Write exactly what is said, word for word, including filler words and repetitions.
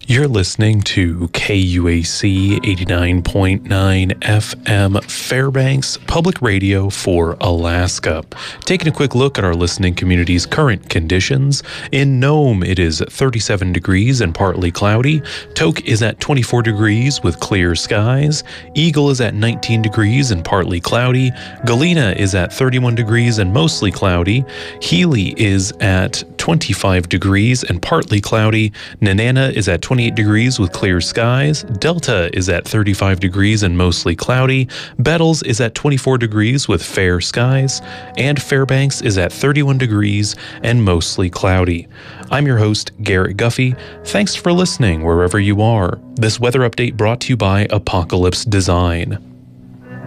You're listening to K U A C eighty-nine point nine F M Fairbanks Public Radio for Alaska. Taking a quick look at our listening community's current conditions. In Nome, it is thirty-seven degrees and partly cloudy. Tok is at twenty-four degrees with clear skies. Eagle is at nineteen degrees and partly cloudy. Galena is at thirty-one degrees and mostly cloudy. Healy is at twenty-five degrees and partly cloudy. Nenana is at twenty-eight degrees with clear skies. Delta is at thirty-five degrees and mostly cloudy. Bettles is at twenty-four degrees with fair skies. And Fairbanks is at thirty-one degrees and mostly cloudy. I'm your host, Garrett Guffey. Thanks for listening wherever you are. This weather update brought to you by Apocalypse Design.